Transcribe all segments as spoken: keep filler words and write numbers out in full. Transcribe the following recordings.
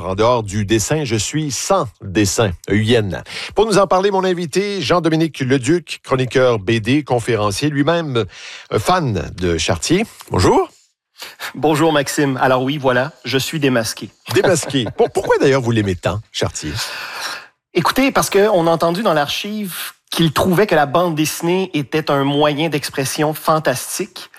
En dehors du dessin, je suis sans dessin. E U N. Pour nous en parler, mon invité, Jean-Dominique Leduc, chroniqueur B D, conférencier, lui-même fan de Chartier. Bonjour. Bonjour Maxime. Alors oui, voilà, je suis démasqué. Démasqué. Pourquoi d'ailleurs vous l'aimez tant, Chartier? Écoutez, parce qu'on a entendu dans l'archive qu'il trouvait que la bande dessinée était un moyen d'expression fantastique.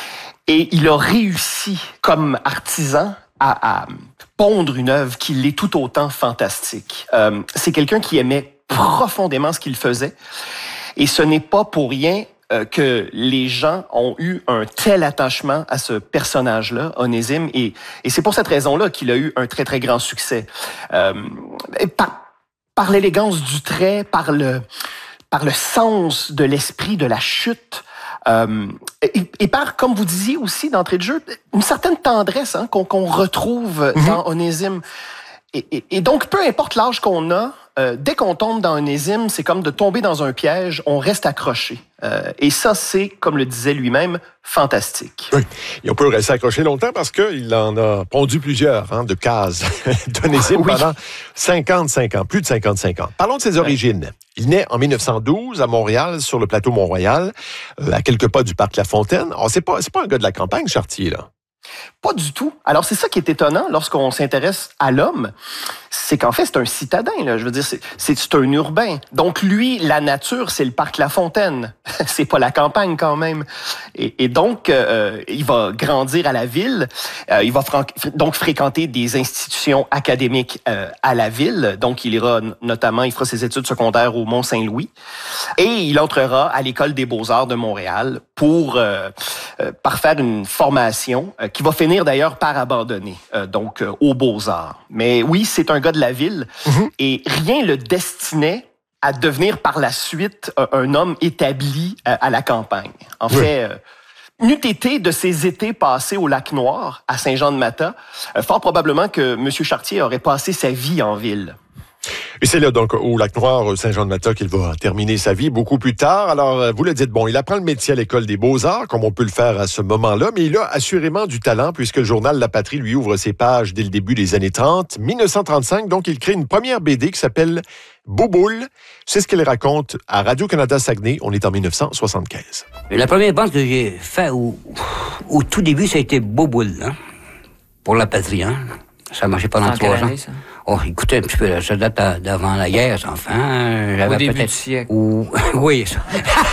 Et il a réussi, comme artisan, à, à pondre une œuvre qui l'est tout autant fantastique. Euh, c'est quelqu'un qui aimait profondément ce qu'il faisait. Et ce n'est pas pour rien euh, que les gens ont eu un tel attachement à ce personnage-là, Onésime. Et, et c'est pour cette raison-là qu'il a eu un très, très grand succès. Euh, par par l'élégance du trait, par le, par le sens de l'esprit de la chute. Euh, et, et par, comme vous disiez aussi d'entrée de jeu, une certaine tendresse hein, qu'on, qu'on retrouve mm-hmm. dans Onésime. Et, et, et donc, peu importe l'âge qu'on a, euh, dès qu'on tombe dans Onésime, c'est comme de tomber dans un piège, on reste accroché. Euh, et ça, c'est, comme le disait lui-même, fantastique. Oui, et on peut rester accroché longtemps parce qu'il en a pondu plusieurs hein, de cases d'Onésime oui. pendant cinquante-cinq ans, plus de cinquante-cinq ans. Parlons de ses origines. Oui. Il naît en mille neuf cent douze à Montréal, sur le plateau Mont-Royal, euh, à quelques pas du parc La Fontaine. Alors, c'est pas, c'est pas un gars de la campagne, Chartier, là. Pas du tout. Alors, c'est ça qui est étonnant lorsqu'on s'intéresse à l'homme, c'est qu'en fait, c'est un citadin, là. Je veux dire, c'est, c'est, c'est un urbain. Donc, lui, la nature, c'est le parc La Fontaine. C'est pas la campagne, quand même. Et, et donc, euh, il va grandir à la ville. Euh, il va fran- donc fréquenter des institutions académiques euh, à la ville. Donc, il ira notamment, il fera ses études secondaires au Mont-Saint-Louis. Et il entrera à l'École des beaux-arts de Montréal pour euh, euh, parfaire une formation euh, qui va finir d'ailleurs par abandonner, euh, donc euh, aux Beaux-Arts. Mais oui, c'est un gars de la ville mm-hmm. et rien le destinait à devenir par la suite euh, un homme établi euh, à la campagne. En oui. fait, euh, n'eût été de ses étés passés au Lac-Noir, à Saint-Jean-de-Matha, euh, fort probablement que M. Chartier aurait passé sa vie en ville. Et c'est là, donc, au Lac-Noir, Saint-Jean-de-Matha, qu'il va terminer sa vie beaucoup plus tard. Alors, vous le dites, bon, il apprend le métier à l'École des beaux-arts, comme on peut le faire à ce moment-là, mais il a assurément du talent, puisque le journal La Patrie lui ouvre ses pages dès le début des années trente. dix-neuf cent trente-cinq, donc, il crée une première B D qui s'appelle Bouboule. C'est ce qu'elle raconte à Radio-Canada Saguenay. On est en dix-neuf cent soixante-quinze. La première bande que j'ai faite, au, au tout début, ça a été Bouboule, hein, pour La Patrie, hein. Ça marchait pendant trois ans. Ça? Oh, écoutez, un petit peu, ça date d'avant la guerre, ça, enfin. J'avais Au début peut-être... du siècle. Ou... oui, ça.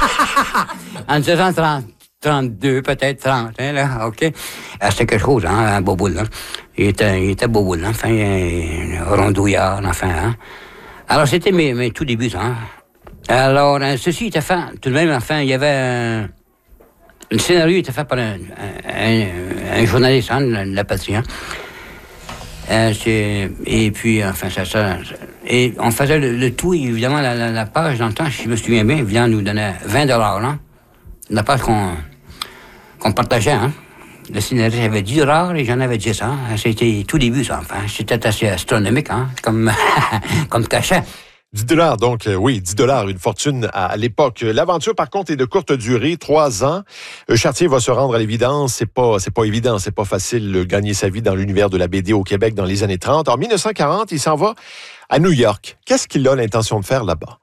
En dix-neuf cent trente, trente-deux, peut-être trente, hein, là, OK. Ah, c'était quelque chose, hein, un boboule, hein. Il était, il était boboule, hein, enfin, un rondouillard, enfin, hein. Alors, c'était mes, mes tout débuts, hein. Alors, ceci était fait, tout de même, enfin, il y avait un... Le scénario était fait par un, un, un journaliste, hein, de La Patrie, hein. Euh, c'est, et puis, enfin, ça, ça, et on faisait le, le tout, évidemment, la, la, la page, dans le temps, si je me souviens bien, évidemment, nous donnait vingt dollars, là. La page qu'on, qu'on partageait, hein. Le scénariste avait dix dollars et j'en avais dix, hein. C'était tout début, ça, enfin. C'était assez astronomique, hein, comme, comme cachet. dix dollars, donc, euh, oui, dix dollars, une fortune à, à l'époque. L'aventure, par contre, est de courte durée, trois ans. Euh, Chartier va se rendre à l'évidence. C'est pas, c'est pas évident, c'est pas facile de gagner sa vie dans l'univers de la B D au Québec dans les années trente. En dix-neuf cent quarante, il s'en va à New York. Qu'est-ce qu'il a l'intention de faire là-bas?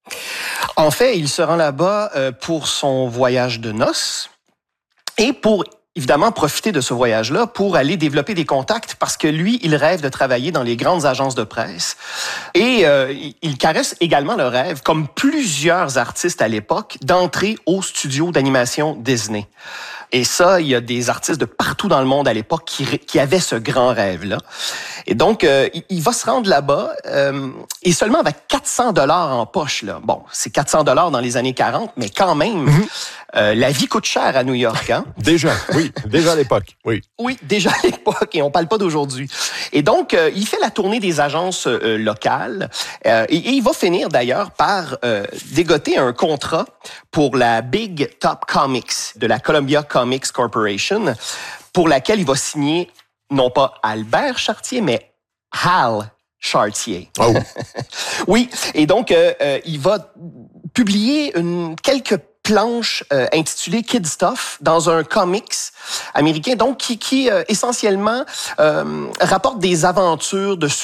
En fait, il se rend là-bas euh, pour son voyage de noces et pour évidemment profiter de ce voyage-là pour aller développer des contacts parce que lui, il rêve de travailler dans les grandes agences de presse et euh, il caresse également le rêve, comme plusieurs artistes à l'époque, d'entrer au studio d'animation Disney. Et ça, il y a des artistes de partout dans le monde à l'époque qui, qui avaient ce grand rêve-là. Et donc, euh, il, il va se rendre là-bas euh, et seulement avec quatre cents dollars en poche. Là. Bon, c'est quatre cents dollars dans les années quarante, mais quand même, mm-hmm. euh, la vie coûte cher à New York. Hein? Déjà, oui, déjà à l'époque, oui. Oui, déjà à l'époque, et on parle pas d'aujourd'hui. Et donc, euh, il fait la tournée des agences euh, locales euh, et, et il va finir d'ailleurs par euh, dégoter un contrat pour la Big Top Comics de la Columbia Comics Corporation, pour laquelle il va signer non pas Albert Chartier, mais Hal Chartier. Oh. Oui, et donc euh, euh, il va publier une, quelques planches euh, intitulées Kid Stuff dans un comics américain, donc qui, qui euh, essentiellement euh, rapporte des aventures de